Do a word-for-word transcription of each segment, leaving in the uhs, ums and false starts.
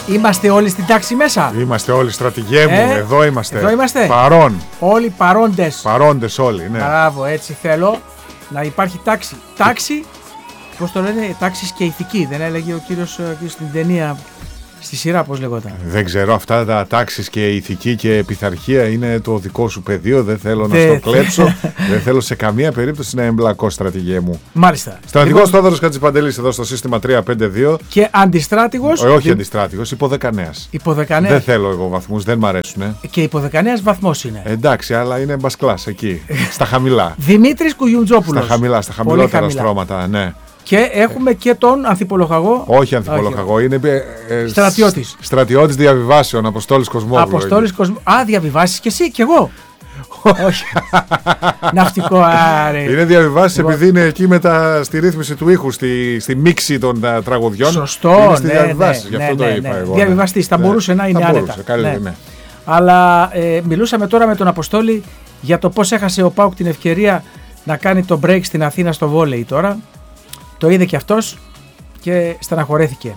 Είμαστε όλοι στην τάξη μέσα. Είμαστε όλοι, στρατηγέ μου, Ε, εδώ είμαστε. εδώ είμαστε. Παρόν. Όλοι παρόντες. Παρόντες όλοι, ναι. Μπράβο, έτσι θέλω να υπάρχει τάξη. Τάξη, πώς το λένε, τάξης και ηθική. Δεν έλεγε ο κύριος ε, στην ταινία, στη σειρά, πώς λεγόταν. Δεν ξέρω, αυτά τα τάξεις και ηθική και πειθαρχία είναι το δικό σου πεδίο. Δεν θέλω Δε- να στο κλέψω. Δεν θέλω σε καμία περίπτωση να εμπλακώ, στρατηγέ μου. Μάλιστα. Στρατηγός Λοιπόν, Θόδωρος Χατζηπαντελής εδώ στο σύστημα τρία πέντε δύο. και αντιστράτηγος. Ε, όχι δι- αντιστράτηγος, υποδεκανέας. υποδεκανέας. Δεν θέλω εγώ βαθμούς, δεν μ' αρέσουν. Ε. Και υποδεκανέας βαθμός είναι. Εντάξει, αλλά είναι μπασκλάς εκεί. Στα χαμηλά. Δημήτρης Κουγιουντζόπουλος. Στα χαμηλά, στα Πολύ χαμηλότερα χαμηλά. στρώματα, ναι. Και έχουμε και τον ανθιπολογαγό. Όχι ανθιπολογαγό, είναι. Ε, ε, Στρατιώτης. Στρατιώτης διαβιβάσεων, Αποστόλης Κοσμόπουλο. Αποστόλης Κοσμού. Α, διαβιβάσεις και εσύ και εγώ. Όχι. Ναυτικό, άρε. Είναι διαβιβάσεις Λοιπόν. επειδή είναι εκεί με τα, στη ρύθμιση του ήχου, στη, στη μίξη των α, τραγουδιών. Σωστό, είναι στη ναι, διαβιβάσεις, ναι, γι' ναι, αυτό ναι, το είπα ναι. εγώ. Διαβιβαστής, θα μπορούσε να είναι θα άνετα. μπορούσε, καλύτερα, Ναι. ναι. Αλλά ε, μιλούσαμε τώρα με τον Αποστόλη για το πώς έχασε ο ΠΑΟΚ την ευκαιρία να κάνει το break στην Αθήνα στο βόλεϊ τώρα. Το είδε και αυτός και στεναχωρέθηκε.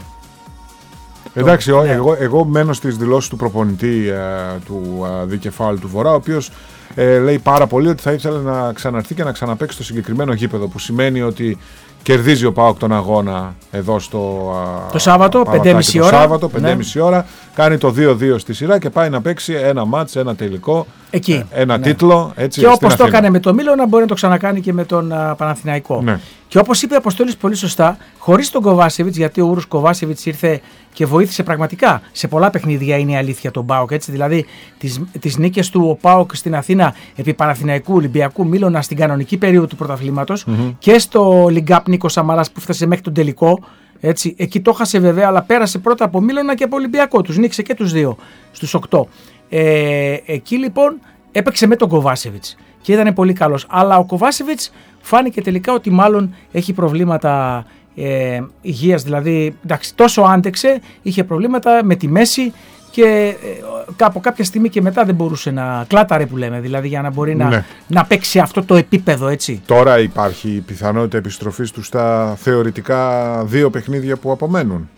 Εντάξει, ναι. εγώ, εγώ μένω στις δηλώσεις του προπονητή ε, του ε, Δικεφάλου του Βορρά, ο οποίος ε, λέει πάρα πολύ ότι θα ήθελε να ξαναρθεί και να ξαναπαίξει στο συγκεκριμένο γήπεδο, που σημαίνει ότι κερδίζει ο ΠΑΟΚ τον αγώνα εδώ στο α, Το Σάββατο, Παπατάκι, πέντε και μισή το ώρα. Σάββατο, πέντε και μισή ώρα, κάνει το δύο δύο στη σειρά και πάει να παίξει ένα μάτς, ένα τελικό, Εκεί. ένα Ναι. τίτλο. Έτσι, Και στην όπως το Αθήνα. έκανε με το Μίλωνα, μπορεί να το ξανακάνει και με τον α, Παναθηναϊκό. Ναι. Και όπως είπε ο Αποστόλης πολύ σωστά, χωρίς τον Κοβάσεβιτς, γιατί ο Ούρος Κοβάσεβιτς ήρθε και βοήθησε πραγματικά σε πολλά παιχνίδια, είναι η αλήθεια, τον ΠΑΟΚ. Έτσι, δηλαδή τις, τις νίκες του ο ΠΑΟΚ στην Αθήνα επί Παναθηναϊκού, Ολυμπιακού, Μίλωνα στην κανονική περίοδο του πρωταθλήματος Mm-hmm. και στο Λιγκάπ Νίκος Σαμαράς που φτάσε μέχρι τον τελικό. Έτσι, εκεί το χάσε βέβαια, αλλά πέρασε πρώτα από Μίλωνα και από Ολυμπιακό. Τους νίξε και τους δύο στους οκτώ. Ε, εκεί λοιπόν έπαιξε με τον Κοβάσεβιτς και ήταν πολύ καλός. Αλλά ο Κοβάσεβιτς φάνηκε τελικά ότι μάλλον έχει προβλήματα ε, υγείας. Δηλαδή, εντάξει, τόσο άντεξε, είχε προβλήματα με τη μέση και ε, από κάποια στιγμή και μετά δεν μπορούσε να κλάταρε που λέμε. Δηλαδή για να μπορεί να, Ναι. να παίξει αυτό το επίπεδο, έτσι. Τώρα υπάρχει η πιθανότητα επιστροφής του στα θεωρητικά δύο παιχνίδια που απομένουν.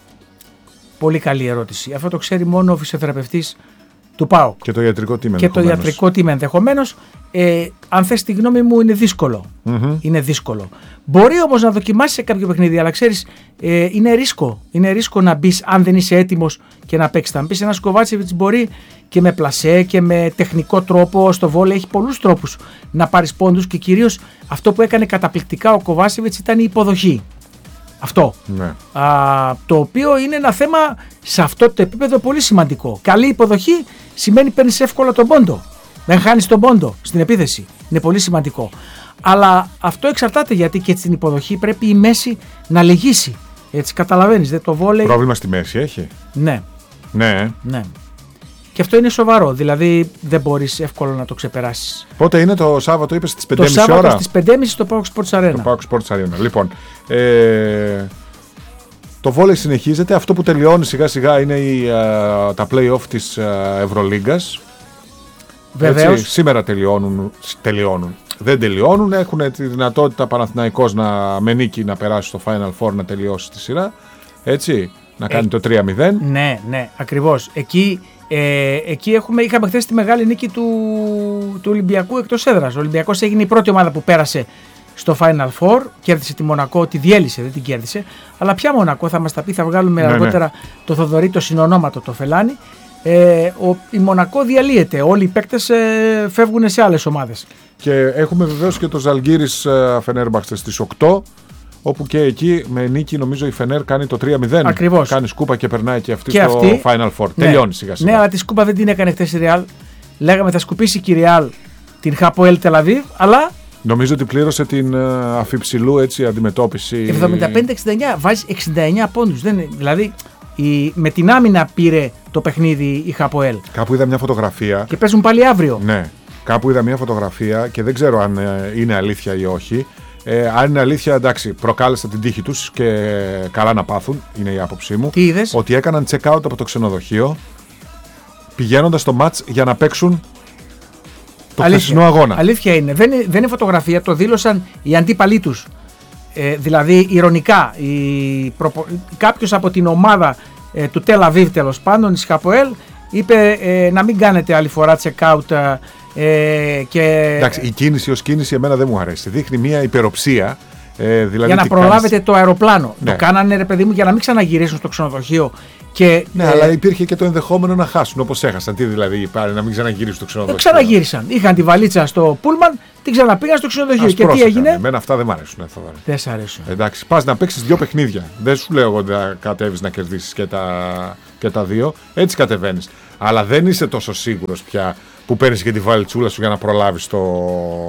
Πολύ καλή ερώτηση. Αυτό το ξέρει μόνο ο φυσιοθεραπευτής του ΠΑΟΚ. Και το ιατρικό team Και το ενδεχομένως. ιατρικό team ενδεχομένως. Ε, αν θες τη γνώμη μου, είναι δύσκολο. Mm-hmm. Είναι δύσκολο. Μπορεί όμως να δοκιμάσει σε κάποιο παιχνίδι, αλλά ξέρεις, ε, είναι ρίσκο. Είναι ρίσκο να μπει αν δεν είσαι έτοιμος και να παίξει. Αν πει ένα Κοβάτσεβιτς μπορεί και με πλασέ και με τεχνικό τρόπο στο βόλεϊ, έχει πολλούς τρόπους να πάρεις πόντους και κυρίως αυτό που έκανε καταπληκτικά ο Κοβάτσεβιτς ήταν η υποδοχή. Αυτό. Ναι. Α, το οποίο είναι ένα θέμα σε αυτό το επίπεδο πολύ σημαντικό. Καλή υποδοχή σημαίνει παίρνεις εύκολα τον πόντο. Δεν χάνεις τον πόντο στην επίθεση. Είναι πολύ σημαντικό. Αλλά αυτό εξαρτάται, γιατί και στην υποδοχή πρέπει η μέση να λυγίσει. Έτσι καταλαβαίνεις, δεν το βόλεϊ. Πρόβλημα στη μέση έχει. Ναι, Ναι. ναι. Και αυτό είναι σοβαρό. Δηλαδή δεν μπορείς εύκολα να το ξεπεράσεις. Πότε είναι το Σάββατο, είπες στις πέντε Το και μισή Σάββατο ώρα. στις πέντε και μισή στο PAOK Sports Arena. Το PAOK Sports Arena. Λοιπόν, ε, το βόλεϊ συνεχίζεται. Αυτό που τελειώνει σιγά σιγά είναι η, α, τα play-off της α, Ευρωλίγκας. Βεβαίως. Έτσι, σήμερα τελειώνουν, τελειώνουν. Δεν τελειώνουν. Έχουν τη δυνατότητα Παναθηναϊκός να, με νίκη να περάσει στο Final Four, να τελειώσει τη σειρά. Έτσι, να κάνει Ε, το τρία μηδέν. Ναι, ναι, ακριβώς. Εκεί, ε, εκεί έχουμε, είχαμε χθες τη μεγάλη νίκη του, του Ολυμπιακού εκτός έδρας. Ο Ολυμπιακός έγινε η πρώτη ομάδα που πέρασε στο Final Four. Κέρδισε τη Μονακό, τη διέλυσε, δεν την κέρδισε. Αλλά ποια Μονακό, θα μας τα πει, θα βγάλουμε Ναι, αργότερα ναι. το Θοδωρή, το συνονόματο, το Φελάνη. Ε, ο, η Μονακό διαλύεται. Όλοι οι παίκτες ε, φεύγουν σε άλλες ομάδες. Και έχουμε βεβαίως και το Ζαλγκίρις Φενέρμπαχτσε στις οκτώ, όπου και εκεί με νίκη νομίζω η Φενέρ κάνει το τρία μηδέν. Ακριβώς. Κάνει σκούπα και περνάει και αυτή Και στο αυτή, Final Four. Ναι. Τελειώνει σιγά σιγά. Ναι, αλλά τη σκούπα δεν την έκανε χθες η Real. Λέγαμε θα σκουπίσει και η Real την Χαποέλ Τελαβίβ, αλλά Νομίζω ότι πλήρωσε την uh, αφιψηλού έτσι, αντιμετώπιση. εβδομήντα πέντε εξήντα εννιά βάζει εξήντα εννιά πόντους. Δεν, δηλαδή η, με την άμυνα πήρε το παιχνίδι η Χαποέλ. Κάπου είδα μια φωτογραφία. Και παίζουν πάλι αύριο. Ναι. Κάπου είδα μια φωτογραφία και δεν ξέρω αν ε, είναι αλήθεια ή όχι. Ε, αν είναι αλήθεια, εντάξει, προκάλεσα την τύχη τους και καλά να πάθουν, είναι η άποψή μου. Τι είδες? Ότι έκαναν check out από το ξενοδοχείο πηγαίνοντας στο match για να παίξουν το χθεσινό αγώνα. Αλήθεια είναι. Δεν, είναι. δεν είναι φωτογραφία, το δήλωσαν οι αντίπαλοι τους. Ε, δηλαδή, ηρωνικά, η προπο... κάποιος από την ομάδα ε, του Τελαβίβ τέλος πάντων, της Χαποέλ, είπε ε, να μην κάνετε άλλη φορά check-out. Ε, και... Εντάξει, η κίνηση ως κίνηση εμένα δεν μου αρέσει. Δείχνει μια υπεροψία. Ε, δηλαδή για να προλάβετε κάνεις... το αεροπλάνο. Ναι. Το κάνανε, ρε παιδί μου, για να μην ξαναγυρίσουν στο ξενοδοχείο. Και, ναι, ε... αλλά υπήρχε και το ενδεχόμενο να χάσουν όπως έχασαν. Τι δηλαδή, πάλι να μην ξαναγυρίσουν στο ξενοδοχείο. Το ξαναγύρισαν. Είχαν τη βαλίτσα στο πούλμαν, την ξαναπήγαν στο ξενοδοχείο. Ας και πρόσεχαν. τι έγινε. Εμένα αυτά δεν μ' αρέσουν. Δεν σ' αρέσουν. Εντάξει, πας να παίξεις δύο παιχνίδια. Δεν σου λέω εγώ να κατέβεις να κερδίσεις και τα, και τα δύο. Έτσι κατεβαίνεις. Αλλά δεν είσαι τόσο σίγουρος πια που παίρνεις και τη βαλιτσούλα σου για να προλάβεις το,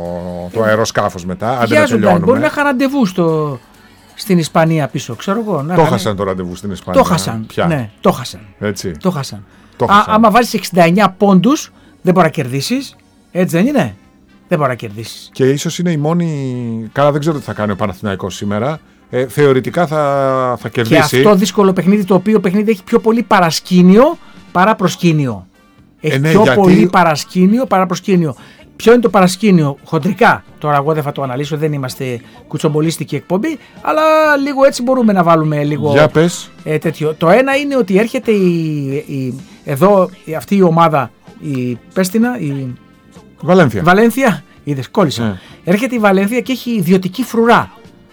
το αεροσκάφος μετά. Αντί να τελειώνουμε. Μπορεί να είχαν ραντεβού στο, στην Ισπανία πίσω, ξέρω εγώ. Να το χάσαν το ραντεβού στην Ισπανία. Το χάσαν. Ναι, το χάσαν. Έτσι. Το χάσαν. Το Α, άμα βάζεις εξήντα εννέα πόντους, δεν μπορεί να κερδίσεις. Έτσι δεν είναι. Δεν μπορεί να κερδίσεις. Και ίσως είναι η μόνη. Καλά, δεν ξέρω τι θα κάνει ο Παναθηναϊκός σήμερα. Ε, θεωρητικά θα, θα κερδίσει. Και αυτό δύσκολο παιχνίδι, το οποίο παιχνίδι έχει πιο πολύ παρασκήνιο παρά προσκήνιο. Έχει ε, ναι, πιο γιατί... πολύ παρασκήνιο παρά προσκήνιο. Ποιο είναι το παρασκήνιο, χοντρικά. Τώρα, εγώ δεν θα το αναλύσω, δεν είμαστε κουτσομπολίστικη εκπομπή, αλλά λίγο έτσι μπορούμε να βάλουμε λίγο. Για πες. Ε, τέτοιο. Το ένα είναι ότι έρχεται η, η, εδώ αυτή η ομάδα, η Πέστινα, η Βαλένθια. Βαλένθια, είδες, κόλλησα. Ναι. Έρχεται η Βαλένθια και έχει ιδιωτική φρουρά.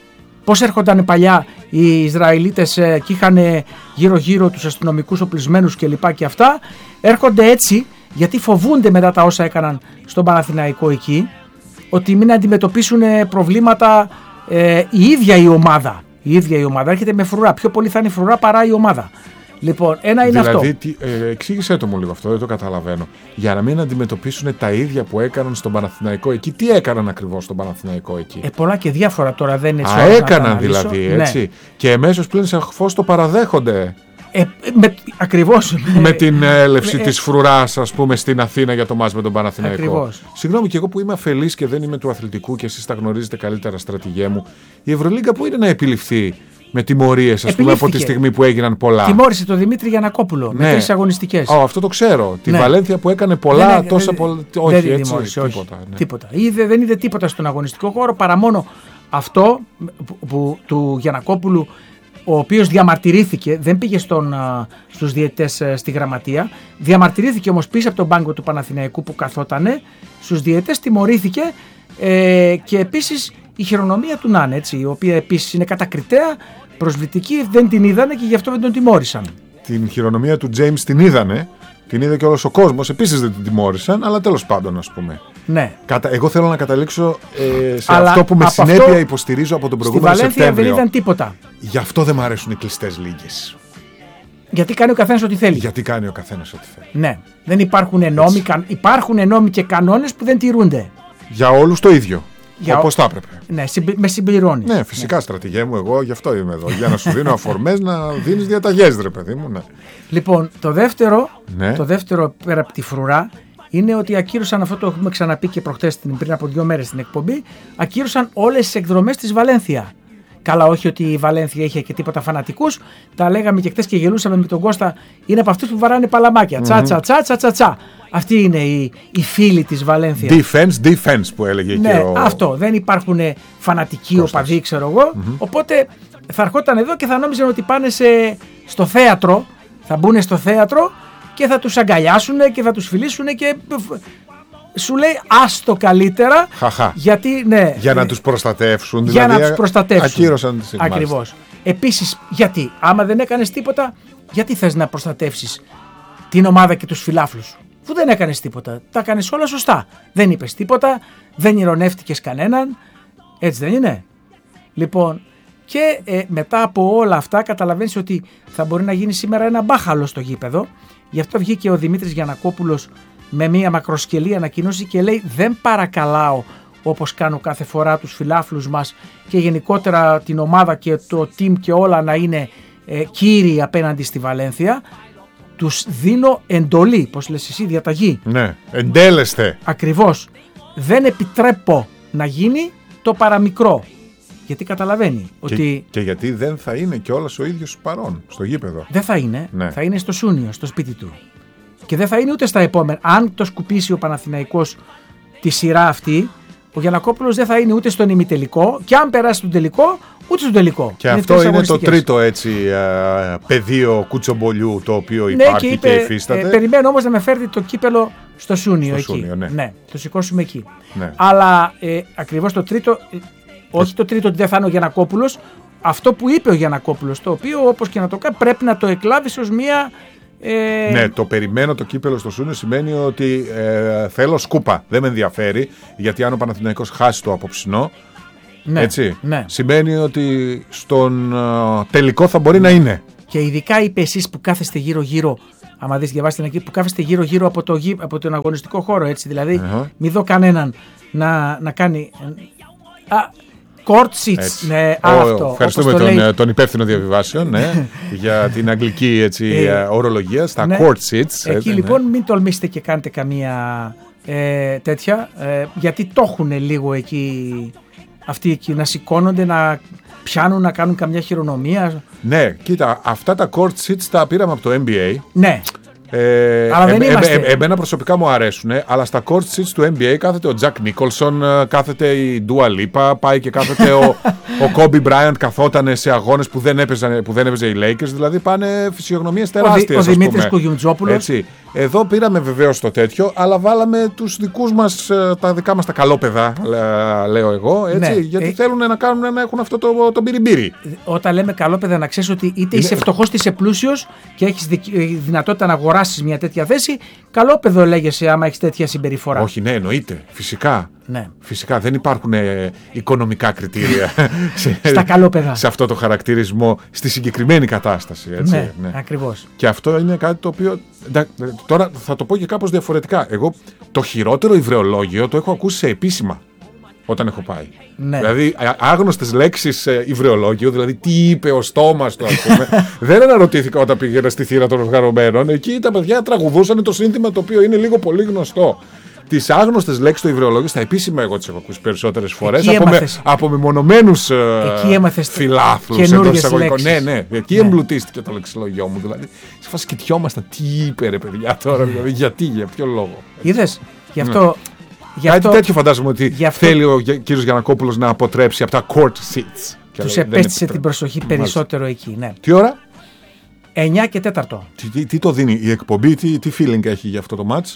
Πώς έρχονταν παλιά οι Ισραηλίτες ε, και είχαν γύρω-γύρω τους αστυνομικούς οπλισμένους και λοιπά και αυτά, έρχονται έτσι γιατί φοβούνται μετά τα όσα έκαναν στον Παναθηναϊκό εκεί, ότι μην αντιμετωπίσουν προβλήματα ε, η ίδια η ομάδα. Η ίδια η ομάδα έρχεται με φρουρά. Πιο πολύ θα είναι φρουρά παρά η ομάδα. Λοιπόν, ένα είναι δηλαδή, αυτό. Τι, ε, εξήγησέ το μου λίγο αυτό, δεν το καταλαβαίνω. Για να μην αντιμετωπίσουν τα ίδια που έκαναν στον Παναθηναϊκό εκεί. Τι έκαναν ακριβώς στον Παναθηναϊκό εκεί. Ε, πολλά και διάφορα τώρα δεν είναι έτσι. Α, έκαναν δηλαδή, έτσι. Ναι. Και εμέσως πλέον σαφώς το παραδέχονται. Ε, με, ακριβώς. Με την έλευση ε, της φρουράς, ας πούμε, στην Αθήνα για το μάτς με τον Παναθηναϊκό. Ακριβώς. Συγγνώμη, και εγώ που είμαι αφελής και δεν είμαι του αθλητικού και εσείς τα γνωρίζετε καλύτερα, στρατηγέ μου, η Ευρωλίγκα που είναι να επιληφθεί με τιμωρίες, ας πούμε, από τη στιγμή που έγιναν πολλά. Τιμώρησε τον Δημήτρη Γιαννακόπουλο ναι. με τρεις αγωνιστικές. Oh, αυτό το ξέρω. Τη ναι. Βαλένθια που έκανε πολλά, ναι, ναι, τόσα πολλά. Όχι, δεν έτσι, όχι, τίποτα. Ναι. τίποτα. Είδε, δεν είδε τίποτα στον αγωνιστικό χώρο παρά μόνο αυτό που, που, του Γιαννακόπουλου, ο οποίος διαμαρτυρήθηκε, δεν πήγε στον, στους διαιτητές στη γραμματεία, διαμαρτυρήθηκε όμως πίσω από τον πάγκο του Παναθηναϊκού που καθότανε, στους διαιτητές τιμωρήθηκε ε, και επίσης η χειρονομία του Νάν, έτσι, η οποία επίσης είναι κατακριτέα, προσβλητική, δεν την είδανε και γι' αυτό δεν τον τιμώρησαν. Την χειρονομία του James την είδανε, την είδε και όλος ο κόσμος, επίσης δεν την τιμώρησαν, αλλά τέλος πάντων, ας πούμε. Ναι. Κατα... Εγώ θέλω να καταλήξω ε, σε αλλά αυτό που με συνέπεια αυτό υποστηρίζω από τον προηγούμενο Σεπτέμβριο. Στη Βαλένθια δεν είδαν τίποτα. Γι' αυτό δεν μου αρέσουν οι κλειστές λίγες. Γιατί κάνει ο καθένας ό,τι θέλει. Γιατί κάνει ο καθένας ό,τι θέλει. Ναι. Δεν υπάρχουν νόμοι, κα... υπάρχουν νόμοι και κανόνες που δεν τηρούνται. Για όλους το ίδιο. Για... Όπως θα έπρεπε. Ναι, με συμπληρώνει. Ναι, φυσικά ναι. Στρατηγέ μου, εγώ γι' αυτό είμαι εδώ. Για να σου δίνω αφορμές να δίνεις διαταγές, ρε παιδί μου. Ναι. Λοιπόν, το δεύτερο, ναι. το δεύτερο πέρα από τη φρουρά είναι ότι ακύρωσαν, αυτό το έχουμε ξαναπεί και προχτές πριν από δύο μέρες στην εκπομπή, ακύρωσαν όλες τις εκδρομές της Βαλένθια. Καλά, όχι ότι η Βαλένθια είχε και τίποτα φανατικούς. Τα λέγαμε και χτες και γελούσαμε με τον Κώστα. Είναι από αυτούς που βαράνε παλαμάκια. Τσα, τσα, τσα, τσα, τσα, τσα. Αυτή είναι η, η φίλη της Βαλένθια. Defense, defense που έλεγε ναι, και ο... αυτό. Δεν υπάρχουν φανατικοί οπαδοί, ξέρω εγώ. Mm-hmm. Οπότε θα ερχόταν εδώ και θα νόμιζαν ότι πάνε σε, στο θέατρο. Θα μπουν στο θέατρο και θα τους αγκαλιάσουν και θα τους φιλήσουν και... Σου λέει άστο καλύτερα. Χαχα. Γιατί, ναι, για να τους προστατεύσουν. Για δηλαδή, να τους προστατεύσουν. Ακύρωσαν τις εκμάσεις. Ακριβώς. Επίσης, γιατί, άμα δεν έκανες τίποτα, γιατί θες να προστατεύσεις την ομάδα και τους φιλάφλους? Που δεν έκανες τίποτα. Τα έκανες όλα σωστά. Δεν είπες τίποτα, δεν ειρωνεύτηκες κανέναν. Έτσι δεν είναι? Λοιπόν, και ε, μετά από όλα αυτά καταλαβαίνεις ότι θα μπορεί να γίνει σήμερα ένα μπάχαλο στο γήπεδο. Γι' αυτό βγήκε ο Δημήτρης Γιαννακόπουλος με μία μακροσκελή ανακοίνωση και λέει δεν παρακαλάω όπως κάνω κάθε φορά τους φιλάφλους μας και γενικότερα την ομάδα και το team και όλα να είναι ε, κύριοι απέναντι στη Βαλένθια. Τους δίνω εντολή, πώς λες εσύ, διαταγή. Ναι, εντέλεστε. Ακριβώς. Δεν επιτρέπω να γίνει το παραμικρό. Γιατί καταλαβαίνει και, ότι... Και γιατί δεν θα είναι κιόλας ο ίδιος παρόν στο γήπεδο. Δεν θα είναι. Ναι. Θα είναι στο Σούνιο, στο σπίτι του. Και δεν θα είναι ούτε στα επόμενα. Αν το σκουπίσει ο Παναθηναϊκός τη σειρά αυτή, ο Γιαννακόπουλος δεν θα είναι ούτε στον ημιτελικό. Και αν περάσει τον τελικό, ούτε στο τελικό. Και είναι αυτό είναι το τρίτο έτσι, ε, πεδίο κουτσομπολιού το οποίο ναι, υπάρχει και, είπε, και υφίσταται. Ε, περιμένω όμως να με φέρει το κύπελο στο Σούνιο. Στο εκεί. Σούνιο, ναι. ναι. Το σηκώσουμε εκεί. Ναι. Αλλά ε, ακριβώς το τρίτο, ε, όχι το τρίτο ότι δεν θα είναι ο Γιαννακόπουλος, αυτό που είπε ο Γιαννακόπουλος, το οποίο όπως και να το κάνει πρέπει να το εκλάβεις ως μία. Ε... Ναι, το περιμένω το κύπελο στο Σούνιο σημαίνει ότι ε, θέλω σκούπα. Δεν με ενδιαφέρει, γιατί αν ο Παναθηναϊκός χάσει το απόψινό, ναι, έτσι, ναι. σημαίνει ότι στον ε, τελικό θα μπορεί να είναι. Και ειδικά είπε εσείς που κάθεστε γύρω-γύρω, άμα δεις, διαβάστε εκεί, που κάθεστε γύρω-γύρω από, το, από τον αγωνιστικό χώρο, έτσι, δηλαδή, uh-huh. μη δω κανέναν να, να κάνει. Α, court seats, ναι, ο, αυτό. Ευχαριστούμε τον, λέει... τον υπεύθυνο διαβιβάσεων ναι, για την αγγλική έτσι, ε, ορολογία στα ναι, court seats. Εκεί έτσι, λοιπόν ναι. Μην τολμήσετε και κάνετε καμία ε, τέτοια, ε, γιατί το έχουν λίγο εκεί αυτοί εκεί, να σηκώνονται, να πιάνουν, να κάνουν καμιά χειρονομία. Ναι, κοίτα, αυτά τα court seats τα πήραμε από το N B A. Ναι. Ε, αλλά δεν ε, είμαστε. Ε, ε, εμένα προσωπικά μου αρέσουν, αλλά στα court seats του N B A κάθεται ο Jack Nicholson, κάθεται η Dua Lipa, πάει και κάθεται ο, ο Kobe Bryant, καθόταν σε αγώνες που δεν, έπαιζαν, που δεν έπαιζε οι Lakers, δηλαδή πάνε φυσιογνωμίες τεράστιες. Ο, Δη, ο Δημήτρης Κουγιουμτζόπουλος. Εδώ πήραμε βεβαίως το τέτοιο, αλλά βάλαμε τους δικούς μας, τα δικά μας τα καλόπαιδα, λέω εγώ, έτσι, ναι. Γιατί ε... θέλουν να, κάνουν, να έχουν αυτό το, το μπιριμπίρι. Όταν λέμε καλόπαιδα, να ξέρεις ότι είτε είναι... είσαι φτωχός είτε είσαι πλούσιος και έχεις δυνατότητα να αγοράσεις μια τέτοια θέση, καλόπαιδο λέγεσαι άμα έχεις τέτοια συμπεριφορά. Όχι, ναι, εννοείται. Φυσικά. Ναι. Φυσικά δεν υπάρχουν ε, οικονομικά κριτήρια σε, στα καλόπαιδα. Σε αυτό το χαρακτηρισμό, στη συγκεκριμένη κατάσταση. Έτσι, ναι, ναι, ακριβώς. Και αυτό είναι κάτι το οποίο. Τώρα θα το πω και κάπως διαφορετικά. Εγώ το χειρότερο υβρεολόγιο το έχω ακούσει σε επίσημα όταν έχω πάει. Ναι. Δηλαδή άγνωστες λέξεις ε, υβρεολόγιο, δηλαδή τι είπε ο στόμας του, ας πούμε. Δεν αναρωτήθηκα όταν πήγαινα στη θύρα των οργανωμένων. Εκεί τα παιδιά τραγουδούσαν το σύνθημα το οποίο είναι λίγο πολύ γνωστό. Τις άγνωστες λέξεις του υβρεολόγιο, στα επίσημα εγώ τις έχω ακούσει περισσότερες φορές από, με, από μεμονωμένους φιλάθλους εντός εισαγωγικών. Ναι, ναι, εκεί ναι. Εμπλουτίστηκε το λεξιλόγιο μου. Δηλαδή, σε φάση κοιτιόμασταν, τι είπε ρε παιδιά τώρα, δηλαδή, γιατί, για ποιο λόγο. Είδες, γι' αυτό. Ναι. Κάτι αυτό, τέτοιο φαντάζομαι ότι αυτό, θέλει ο κύριος Γιαννακόπουλος να αποτρέψει από τα court seats. Τους επέστησε την προσοχή περισσότερο εκεί. Ναι. Τι ώρα? εννιά και τέταρτο. Τι, τι, τι το δίνει η εκπομπή, τι, τι feeling έχει για αυτό το match?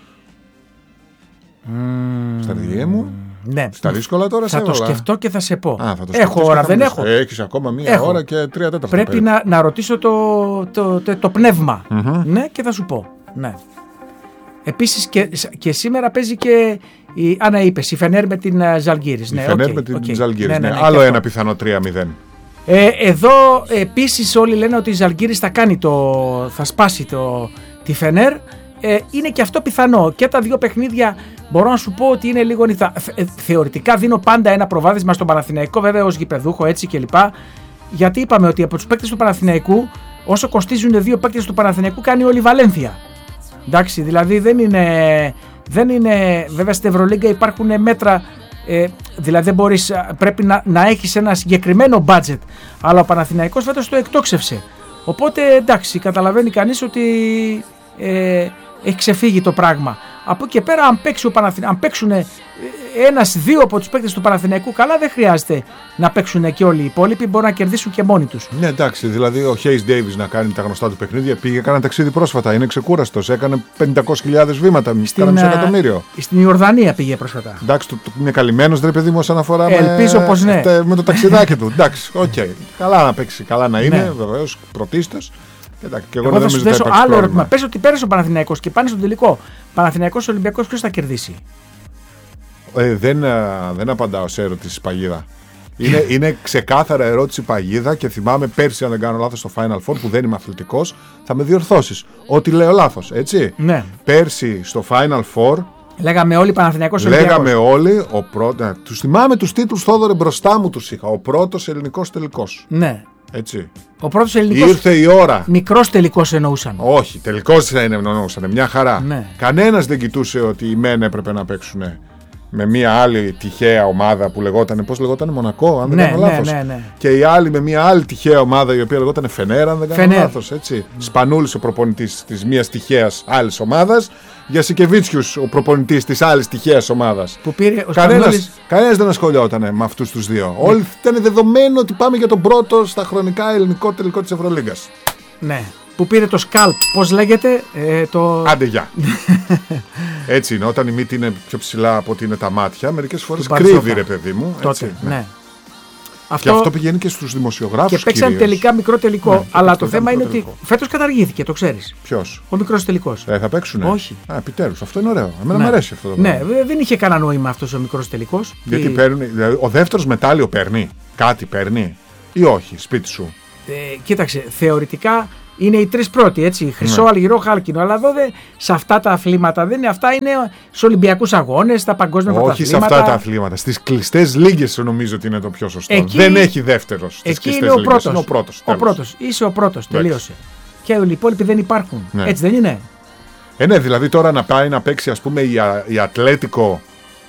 Mm, στα διά μου. Ναι. Στα δύσκολα τώρα θα σε το όλα. σκεφτώ και θα σε πω. Α, θα το έχω ώρα, δεν έχω. Έχεις ακόμα μία έχω. ώρα και τρία τέταρτα. Πρέπει να, να ρωτήσω το, το, το, το πνεύμα. Mm-hmm. Ναι, και θα σου πω. Ναι. Επίσης και, και σήμερα παίζει και η Άννα είπες, η Φενέρ με την Ζαλγκύρης. Η ναι, Φενέρ okay, με την okay. Ζαλγκύρης. Ναι, ναι, ναι, άλλο ένα πιθανό τρία μηδέν. Ε, εδώ επίσης όλοι λένε ότι η Ζαλγκύρης θα κάνει το, θα σπάσει το, τη Φενέρ. Ε, είναι και αυτό πιθανό. Και τα δύο παιχνίδια μπορώ να σου πω ότι είναι λίγο νυθα... Θε, θεωρητικά δίνω πάντα ένα προβάδισμα στον Παναθηναϊκό, βέβαια ως γηπεδούχο έτσι κλπ. Γιατί είπαμε ότι από τους παίκτες του Παναθηναϊκού, όσο κοστίζουν δύο παίκτες του Παναθηναϊκού, κάνει όλη η Βαλένθια. Εντάξει, δηλαδή δεν είναι, δεν είναι, βέβαια στην Ευρωλίγκα υπάρχουν μέτρα, ε, δηλαδή δεν μπορείς, πρέπει να, να έχεις ένα συγκεκριμένο budget, αλλά ο Παναθηναϊκός φέτος το εκτόξευσε. Οπότε εντάξει, καταλαβαίνει κανείς ότι ε, έχει ξεφύγει το πράγμα. Από εκεί και πέρα, αν, παίξει ο Παναθηνα... αν παίξουν ένας-δύο από τους παίκτες του Παναθηναϊκού καλά, δεν χρειάζεται να παίξουν και όλοι οι υπόλοιποι, μπορούν να κερδίσουν και μόνοι τους. Ναι, εντάξει, δηλαδή ο Χέις Ντέιβις να κάνει τα γνωστά του παιχνίδια, πήγε, έκανε ταξίδι πρόσφατα, είναι ξεκούραστος, έκανε πεντακόσιες χιλιάδες βήματα, κάνα μισό εκατομμύριο. Στην Ιορδανία πήγε πρόσφατα. Εντάξει, το, το, είναι καλυμμένος ρε παιδί μου όσον αφορά Ελπίζω με, πως ναι. τε, με το ταξιδάκι του. Εντάξει, οκ. Okay. Καλά να παίξει, καλά να είναι, ναι. Βεβαίως, πρωτίστως. Εντάξει, και εγώ, εγώ θα σου θέσω άλλο ερώτημα. Πες ότι πέρασε ο Παναθηναϊκός και πάνε στον τελικό. Παναθηναϊκός Ολυμπιακός, ποιος θα κερδίσει? Ε, δεν, δεν απαντάω σε ερώτηση παγίδα. Είναι, είναι ξεκάθαρα ερώτηση παγίδα και θυμάμαι πέρσι, αν δεν κάνω λάθος, στο Final Four που δεν είμαι αθλητικός, θα με διορθώσεις. Ότι λέω λάθος, έτσι. Ναι. Πέρσι στο Final Four. Λέγαμε όλοι Παναθηναϊκός Ολυμπιακός. Λέγαμε όλοι. Ο πρώτο, τους θυμάμαι τους τίτλους, Θόδωρε, μπροστά μου τους είχα. Ο πρώτος ελληνικός τελικός. Ναι. Έτσι. Ο πρώτος ελληνικός. Ήρθε η ώρα. Μικρός τελικός εννοούσαν. Όχι, τελικός δεν εννοούσαν. Μια χαρά. Ναι. Κανένας δεν κοιτούσε ότι οι μεν έπρεπε να παίξουν με μια άλλη τυχαία ομάδα που λεγόταν, πώς λεγόταν, Μονακό, αν δεν Ναι, κάνω ναι, λάθος. ναι, ναι. Και η άλλη με μια άλλη τυχαία ομάδα η οποία λεγόταν Φενέρ, αν δεν κάνω Φενέρ. λάθος. Έτσι. Σπανούλης ο προπονητής της μιας τυχαίας άλλης ομάδας, Γιασικεβίτσιους ο προπονητής της άλλης τυχαίας ομάδας. Που πήρε ο Κανένας, Σπανούλης. κανένας δεν ασχολιόταν με αυτούς τους δύο. Ναι. Όλοι ήταν δεδομένο ότι πάμε για τον πρώτο στα χρονικά ελληνικό τελικό της Ευρωλίγκας. Ναι. Που πήρε το σκάλπ, πώς λέγεται, ε, το... Άντε γεια. Έτσι είναι, όταν η μύτη είναι πιο ψηλά από ότι είναι τα μάτια, μερικές φορές Του Μπαρτσόκα. κρύβει, ρε παιδί μου. Τότε, Έτσι, ναι. ναι. Και αυτό πηγαίνει και στους δημοσιογράφους. Και παίξαν κυρίως. τελικά μικρό τελικό. Ναι, αλλά και το τελικά θέμα είναι μικρό ότι τελικό. φέτος καταργήθηκε, το ξέρεις. Ποιος? Ο μικρός τελικός. Ε, θα παίξουνε. Όχι. Α, επιτέλους. Αυτό είναι ωραίο. Εμένα Ναι. μου αρέσει αυτό το Ναι, πράγμα. δε- δεν είχε κανένα νόημα αυτός ο μικρός τελικός. Γιατί Και- παίρνει, δηλαδή, ο δεύτερος μετάλλιο παίρνει. Κάτι παίρνει. Ή όχι, σπίτι σου. Ε, κοίταξε, θεωρητικά είναι οι τρεις πρώτοι, έτσι. Χρυσό, Ναι. αργυρό, χάλκινο. Αλλά εδώ δεν, σε αυτά τα αθλήματα δεν είναι. Αυτά είναι στους Ολυμπιακούς Αγώνες, στα παγκόσμια Όχι πρωταθλήματα. σε αυτά τα αθλήματα. Στις κλειστές λίγες νομίζω ότι είναι το πιο σωστό. Εκεί- δεν έχει δεύτερος. Στις Εκεί κλειστές είναι ο λίγες. πρώτος. Είναι ο πρώτος. Ο τέλος. πρώτος. Είσαι ο πρώτος. Εντάξει. Τελείωσε. Και οι υπόλοιποι δεν υπάρχουν. Ναι. Έτσι δεν είναι. Ε, ναι, δηλαδή τώρα να πάει να παίξει, ας πούμε, η, Α- η Ατλέτικο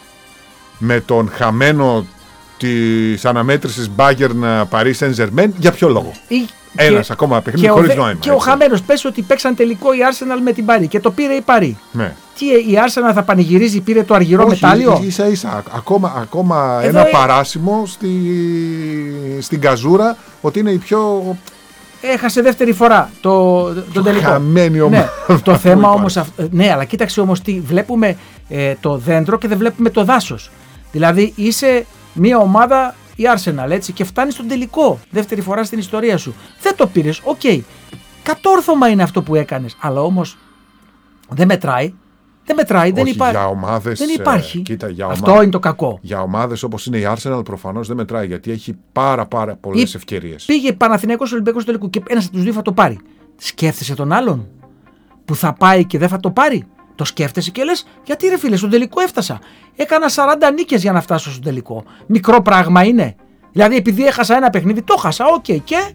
με τον χαμένο της αναμέτρησης Bayern Paris Saint-Germain, για ποιο λόγο? Ή- Ένας και- ακόμα παιχνίδι και ο χωρίς δε- νόημα. Και ο έτσι. χαμένος πες ότι παίξαν τελικό η Arsenal με την Πάρη και το πήρε η Πάρη. Ναι. Τι η Arsenal θα πανηγυρίζει, πήρε το αργυρό Όχι, μετάλλιο. ίσα ίσα, ακόμα, ακόμα Εδώ ένα ε- παράσημο στη, στην καζούρα ότι είναι η πιο Έχασε δεύτερη φορά το, τον τελικό. χαμένη ομάδα. Ναι, το που θέμα υπάρχει. όμως. αυ- Ναι, αλλά κοίταξε όμως τι. Βλέπουμε ε, το δέντρο και δεν βλέπουμε το δάσος. Δηλαδή είσαι μια ομάδα η Arsenal έτσι και φτάνει στον τελικό. Δεύτερη φορά στην ιστορία σου. Δεν το πήρες, οκ. Κατόρθωμα είναι αυτό που έκανες. Αλλά όμως δεν μετράει. Δεν μετράει, δεν Όχι, υπάρχει. για ομάδες, δεν ε, υπάρχει. κοίτα, για Αυτό ομά- είναι το κακό. Για ομάδες όπως είναι η Arsenal προφανώς δεν μετράει γιατί έχει πάρα πάρα πολλές Ή- ευκαιρίες. Πήγε Παναθηναϊκός Ολυμπιακός στο τελικό και ένας από τους δύο θα το πάρει. Σκέφτεσαι τον άλλον που θα πάει και δεν θα το πάρει. Το σκέφτεσαι και λες, γιατί ρε φίλε, στον τελικό έφτασα. Έκανα σαράντα νίκες για να φτάσω στον τελικό. Μικρό πράγμα είναι. Δηλαδή, επειδή έχασα ένα παιχνίδι, το έχασα. Οκ, και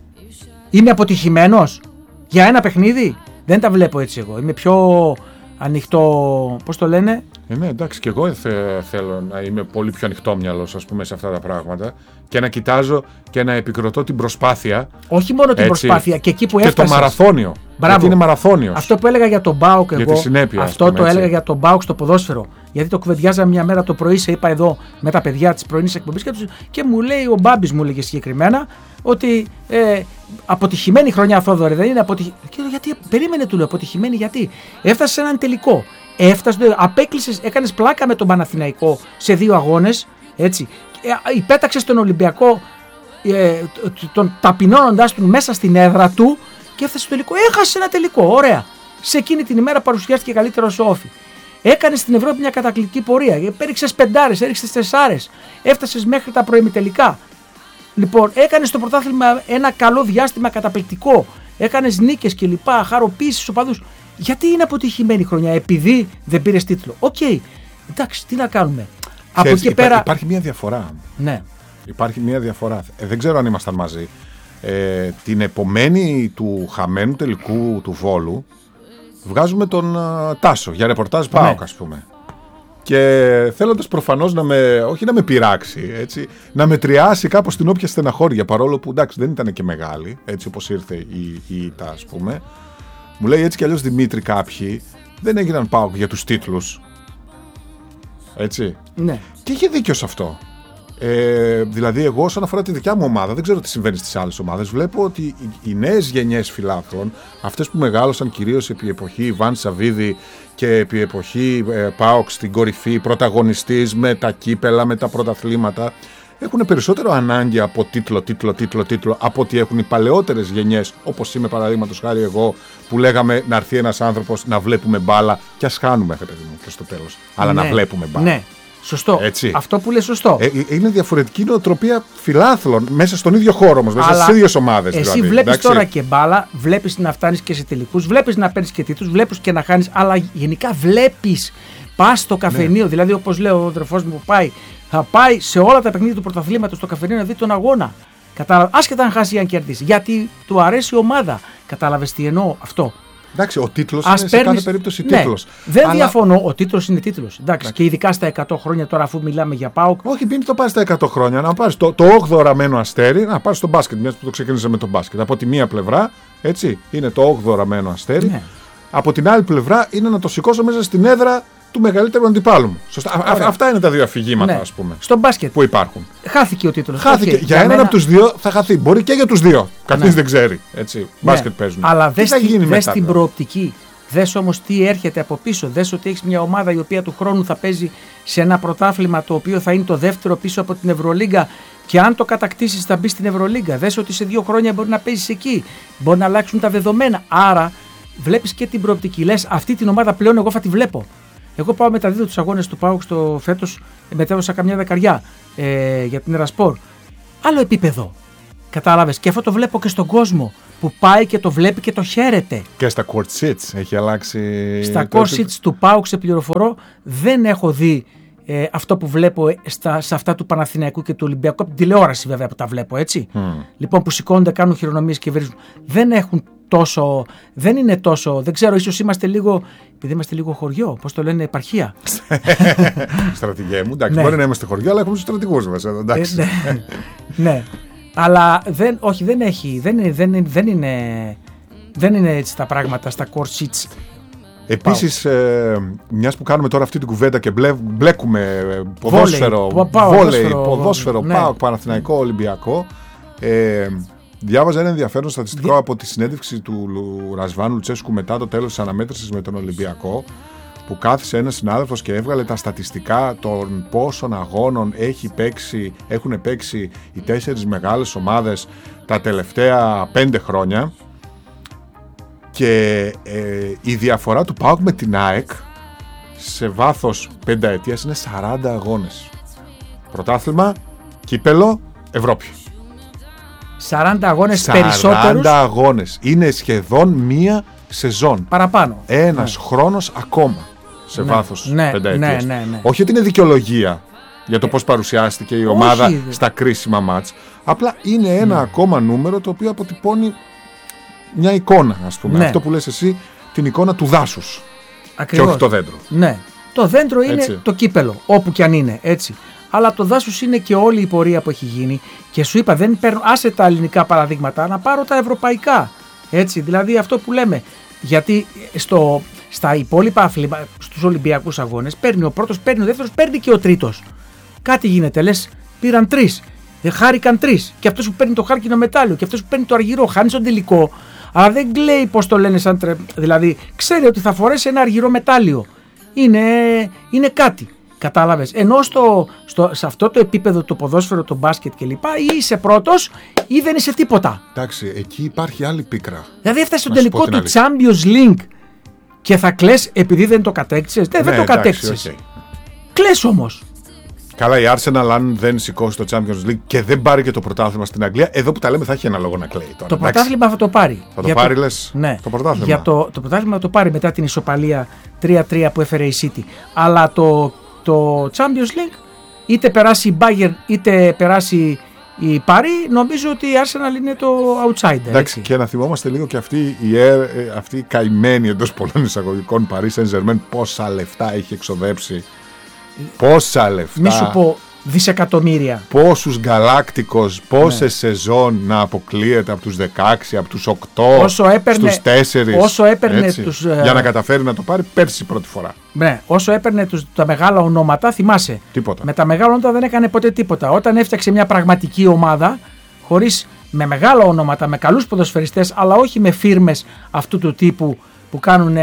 είμαι αποτυχημένος για ένα παιχνίδι. Δεν τα βλέπω έτσι εγώ. Είμαι πιο ανοιχτό. Πώς το λένε, Ε, ναι, εντάξει, και εγώ θε- θέλω να είμαι πολύ πιο ανοιχτόμυαλος, ας πούμε, σε αυτά τα πράγματα και να κοιτάζω και να επικροτώ την προσπάθεια. όχι μόνο την Έτσι. προσπάθεια και εκεί που Και το έφτασες. μαραθώνιο. Μπράβο. Γιατί είναι μαραθώνιος. Αυτό που έλεγα για τον Μπάουκ Για εγώ, τη συνέπεια, ας αυτό πούμε, το έτσι. έλεγα για τον Μπάουκ στο ποδόσφαιρο. Γιατί το κουβεντιάζαμε μια μέρα το πρωί, σε είπα εδώ με τα παιδιά τη πρωινή εκπομπή και, τους- και μου λέει ο Μπάμπης, μου έλεγε συγκεκριμένα, ότι ε, αποτυχημένη χρονιά, Θόδωρε, δεν είναι αποτυχημένη. Και λέω, γιατί, περίμενε, του λέω, αποτυχημένη γιατί. Έφτασε σε έναν τελικό. Έφτασε, απέκλεισε, έκανε πλάκα με τον Παναθηναϊκό σε δύο αγώνες, έτσι. Ε, υπέταξε τον Ολυμπιακό, ε, τον ταπεινώνοντας τον μέσα στην έδρα του και έφτασε στο τελικό. Έχασε ένα τελικό. Ωραία. Σε εκείνη την ημέρα παρουσιάστηκε καλύτερο ο Όφη. Έκανε στην Ευρώπη μια κατακλητική πορεία. Έριξε πεντάρες, έριξε τεσσάρες. Έφτασε μέχρι τα προημιτελικά. Λοιπόν, έκανε στο πρωτάθλημα ένα καλό διάστημα καταπληκτικό. Έκανε νίκες κλπ. Χαροποίησε στου οπαδούς. Γιατί είναι αποτυχημένη η χρονιά, επειδή δεν πήρε τίτλο. Οκ. Okay. Εντάξει, τι να κάνουμε. Από Ξέρεις, εκεί υπά- πέρα. Υπάρχει μια διαφορά. Ναι. Υπάρχει μια διαφορά. Ε, δεν ξέρω αν ήμασταν μαζί. Ε, την επομένη του χαμένου τελικού του Βόλου βγάζουμε τον α, Τάσο για ρεπορτάζ ΠΑΟΚ, Ναι. ας πούμε. Και θέλοντας προφανώς να με, όχι να με πειράξει, έτσι, να μετριάσει κάπως την όποια στεναχώρια, παρόλο που εντάξει δεν ήταν και μεγάλη, έτσι όπως ήρθε η, η ήττα, ας πούμε. Μου λέει έτσι κι αλλιώς, Δημήτρη, κάποιοι δεν έγιναν ΠΑΟΚ για τους τίτλους. Έτσι. Ναι. Και είχε δίκιο σε αυτό. Ε, δηλαδή, εγώ, όσον αφορά τη δικιά μου ομάδα, δεν ξέρω τι συμβαίνει στις άλλες ομάδες. Βλέπω ότι οι, οι νέες γενιές φιλάθλων, αυτές που μεγάλωσαν κυρίως επί εποχή Ιβάν Σαββίδη και επί εποχή ε, ΠΑΟΚ στην κορυφή, πρωταγωνιστής με τα κύπελα, με τα πρωταθλήματα, έχουν περισσότερο ανάγκη από τίτλο, τίτλο, τίτλο, τίτλο, από ότι έχουν οι παλαιότερες γενιές, όπως είμαι παραδείγματος χάρη εγώ, που λέγαμε να έρθει ένας άνθρωπος να βλέπουμε μπάλα και ας χάνουμε, παιδί μου, και στο τέλος. Αλλά ναι. να βλέπουμε μπάλα. Ναι. Σωστό. Έτσι. Αυτό που λες σωστό. Ε, είναι διαφορετική νοοτροπία φιλάθλων μέσα στον ίδιο χώρο όμως, μέσα Αλλά στις ίδιες ομάδες. Εσύ δηλαδή, βλέπεις εντάξει. τώρα και μπάλα, βλέπεις να φτάνεις και σε τελικούς, βλέπεις να παίρνεις και τίτλους, βλέπεις και να χάνεις, αλλά γενικά βλέπεις. Πας στο καφενείο, Ναι. δηλαδή όπως λέω ο αδερφός μου που πάει, θα πάει σε όλα τα παιχνίδια του πρωταθλήματος στο καφενείο να δει τον αγώνα. Κατάλαβε, άσχετα αν χάσει ή αν κερδίσει. Γιατί του αρέσει η ομάδα. Κατάλαβες τι εννοώ αυτό. Εντάξει, ο τίτλος είναι παίρνεις... σε κάθε περίπτωση ναι, τίτλος. Δεν αλλά... διαφωνώ, ο τίτλος είναι τίτλος. Εντάξει, Εντάξει. Και ειδικά στα εκατό χρόνια τώρα, αφού μιλάμε για ΠΑΟΚ. Όχι, μην το πάρει στα εκατό χρόνια. Να πάρει το, το όγδοο ραμμένο αστέρι, να πάρει το μπάσκετ. Μια που το ξεκίνησε με το μπάσκετ. Από τη μία πλευρά, έτσι, είναι το όγδοο ραμμένο αστέρι. Ναι. Από την άλλη πλευρά είναι να το σηκώσω μέσα στην έδρα του μεγαλύτερου αντιπάλου μου. Σωστά. Α, αυτά είναι τα δύο αφηγήματα, ναι. ας πούμε. Στο μπάσκετ. Που υπάρχουν. Χάθηκε ο τίτλος. Χάθηκε. Okay. Για, για έναν μένα... από τους δύο θα χαθεί. Μπορεί και για τους δύο. Κανείς ναι. δεν ξέρει. Έτσι. Ναι. Μπάσκετ παίζουν. Αλλά δες, θα γίνει δες μετά, την προοπτική. Δες όμως τι έρχεται από πίσω. Δες ότι έχεις μια ομάδα η οποία του χρόνου θα παίζει σε ένα πρωτάθλημα το οποίο θα είναι το δεύτερο πίσω από την Ευρωλίγκα. Και αν το κατακτήσεις θα μπει στην Ευρωλίγκα. Δες ότι σε δύο χρόνια μπορεί να παίζεις εκεί. Μπορεί να αλλάξουν τα δεδομένα. Άρα βλέπεις και την προοπτική. Λες αυτή την ομάδα πλέον εγώ θα τη βλέπω. Εγώ πάω μεταδίδω τους αγώνες του ΠΑΟΚ στο φέτος, μετέδωσα καμιά δεκαριά ε, για την Ερασπορ. Άλλο επίπεδο. Κατάλαβες. Και αυτό το βλέπω και στον κόσμο που πάει και το βλέπει και το χαίρεται. Και στα court seats έχει αλλάξει. Στα court seats του ΠΑΟΚ, σε πληροφορώ, δεν έχω δει ε, αυτό που βλέπω στα, σε αυτά του Παναθηναϊκού και του Ολυμπιακού. Από την τηλεόραση βέβαια που τα βλέπω, έτσι. Mm. Λοιπόν, που σηκώνονται, κάνουν χειρονομίες και βρίζουν. Δεν έχουν τόσο. Δεν είναι τόσο. Δεν ξέρω, ίσως είμαστε λίγο. Επειδή είμαστε λίγο χωριό, πώς το λένε, επαρχία. Στρατηγέ μου, εντάξει, ναι. Μπορεί να είμαστε χωριό, αλλά έχουμε τους στρατηγούς μας εδώ, εντάξει. Ε, ναι. ναι. Αλλά δεν, όχι, δεν έχει. Δεν είναι, δεν είναι, δεν είναι, δεν είναι έτσι τα πράγματα στα court sheets. Επίσης, ε, μιας που κάνουμε τώρα αυτή την κουβέντα και μπλε, μπλέκουμε ποδόσφαιρο, βόλεϊ, ποδόσφαιρο, ναι. ΠΑΟΚ, Παναθηναϊκό, Ολυμπιακό. Ε, διάβαζα ένα ενδιαφέρον στατιστικό Δι... από τη συνέντευξη του Ρασβάν Λουτσέσκου μετά το τέλος της αναμέτρησης με τον Ολυμπιακό, που κάθισε ένας συνάδελφος και έβγαλε τα στατιστικά των πόσων αγώνων έχει παίξει, έχουν παίξει οι τέσσερις μεγάλες ομάδες τα τελευταία πέντε χρόνια. Και ε, η διαφορά του ΠΑΟΚ με την ΑΕΚ σε βάθος πενταετίας είναι σαράντα αγώνες. Πρωτάθλημα, κύπελο, Ευρώπη. σαράντα αγώνες περισσότερους. σαράντα αγώνες. Είναι σχεδόν μία σεζόν. Παραπάνω. Ένας ναι. χρόνος ακόμα σε ναι. βάθος ναι. πενταετίας. Ναι, ναι, ναι. Όχι ότι είναι δικαιολογία για το πώς παρουσιάστηκε η ομάδα Όχι. στα κρίσιμα μάτς. Απλά είναι ένα ναι. ακόμα νούμερο το οποίο αποτυπώνει μια εικόνα, ας πούμε. Ναι. Αυτό που λες εσύ, την εικόνα του δάσους. Ακριβώς. Και όχι το δέντρο. Ναι. Το δέντρο είναι έτσι. Το κύπελο, όπου κι αν είναι, έτσι. Αλλά το δάσους είναι και όλη η πορεία που έχει γίνει. Και σου είπα, δεν παίρνω, άσε τα ελληνικά παραδείγματα, να πάρω τα ευρωπαϊκά. Έτσι, δηλαδή αυτό που λέμε. Γιατί στο, στα υπόλοιπα αθλήματα, στους Ολυμπιακούς αγώνες, παίρνει ο πρώτος, παίρνει ο δεύτερος, παίρνει και ο τρίτος. Κάτι γίνεται, λες, πήραν τρεις. Δεν χάρηκαν τρεις. Και αυτός που παίρνει το χάρκινο μετάλλιο, και αυτός που παίρνει το αργυρό, χάνει στον τελικό. Αλλά δεν κλαίει πώς το λένε σαν τρε... Δηλαδή, ξέρει ότι θα φορέσει ένα αργυρό μετάλλιο. Είναι, είναι κάτι. Κατάλαβες. Ενώ στο, στο, σε αυτό το επίπεδο, το ποδόσφαιρο, το μπάσκετ κλπ. Ή είσαι πρώτος ή δεν είσαι τίποτα. Εντάξει, εκεί υπάρχει άλλη πίκρα. Δηλαδή, έφτασε στο τελικό του Champions League και θα κλαις επειδή δεν το κατέκτησες. Δεν, ναι, δεν το κατέκτησες. Okay. Κλαις όμως. Καλά, η Arsenal, αν δεν σηκώσει το Champions League και δεν πάρει και το πρωτάθλημα στην Αγγλία, εδώ που τα λέμε θα έχει ένα λόγο να κλαίει τώρα. Το πρωτάθλημα θα το πάρει. Θα το για πάρει, το... λες, ναι. το πρωτάθλημα. Για το, το πρωτάθλημα θα το πάρει μετά την ισοπαλία τρία τρία που έφερε η City. Αλλά το, το Champions League, είτε περάσει η Bayern είτε περάσει η Paris, νομίζω ότι η Arsenal είναι το outsider. Εντάξει, και να θυμόμαστε λίγο και αυτή η, ε, αυτή η καημένη εντός πολλών εισαγωγικών Paris Saint-Germain πόσα λεφτά έχει εξοδέψει. Πόσα λεφτά. Μη σου πω δισεκατομμύρια. Πόσους γκαλάκτικος, πόσες ναι. σεζόν να αποκλείεται από τους δεκαέξι, από τους οκτώ, όσο έπαιρνε, στους τέσσερα. Όσο έπαιρνε τους, για να καταφέρει να το πάρει πέρσι πρώτη φορά. Ναι, όσο έπαιρνε τους, τα μεγάλα ονόματα, θυμάσαι. Τίποτα. Με τα μεγάλα ονόματα δεν έκανε ποτέ τίποτα. Όταν έφτιαξε μια πραγματική ομάδα, χωρίς, με μεγάλα ονόματα, με καλούς ποδοσφαιριστές, αλλά όχι με φίρμες αυτού του τύπου που κάνουν.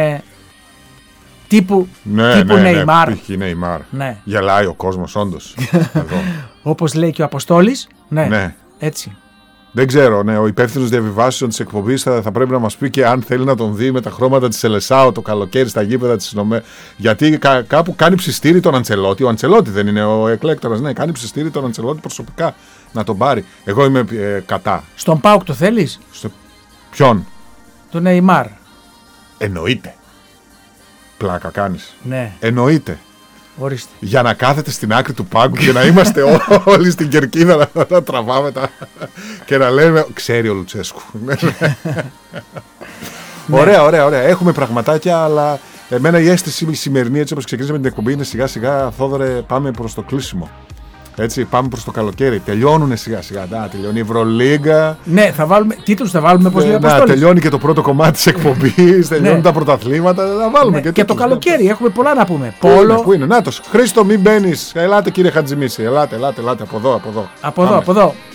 Τύπου, ναι, τύπου ναι, Neymar. Ναι, Neymar. Ναι. Γελάει ο κόσμος όντως. Όπως λέει και ο Αποστόλης. Ναι, ναι. Έτσι. Δεν ξέρω, ναι, ο υπεύθυνος διαβιβάσεων της εκπομπής θα, θα πρέπει να μας πει και αν θέλει να τον δει με τα χρώματα της Σελεσάου το καλοκαίρι στα γήπεδα της ΗΠΑ. Γιατί κα, κάπου κάνει ψιστήρι τον Αντσελότη. Ο Αντσελότη δεν είναι ο εκλέκτορας, ναι, κάνει ψιστήρι τον Αντσελότη προσωπικά να τον πάρει. Εγώ είμαι ε, κατά. Στον ΠΑΟΚ το θέλεις? Στο... Ποιον? Τον Neymar. Εννοείται. Πλάκα κάνεις. Ναι. Εννοείται. Ορίστε. Για να κάθεται στην άκρη του πάγκου και να είμαστε όλοι στην κερκίδα να, να τραβάμε τα και να λέμε ξέρει ο Λουτσέσκου. Ναι. Ωραία, ωραία, ωραία. Έχουμε πραγματάκια, αλλά εμένα η αίσθηση η σημερινή, έτσι όπως ξεκινήσαμε την εκπομπή, είναι σιγά σιγά, Θόδωρε, πάμε προς το κλείσιμο. Έτσι, πάμε προς το καλοκαίρι. Τελειώνουν σιγά σιγά. Να, τελειώνει η Ευρωλίγκα. Ναι, θα βάλουμε τίτλους, θα βάλουμε πώς λέει ο Να, Αποστόλης. τελειώνει και το πρώτο κομμάτι της εκπομπής. Τελειώνουν Ναι. τα πρωταθλήματα. Θα βάλουμε Ναι, και, και το τίτλους. καλοκαίρι έχουμε πολλά να πούμε. Πού είναι, Πόλο. πού είναι, Νάτος. Χρήστο, μην μπαίνεις. Ελάτε, κύριε Χατζημίση. Ελάτε, ελάτε, ελάτε. Από εδώ, από εδώ. Από εδώ, Πάμε. από εδώ.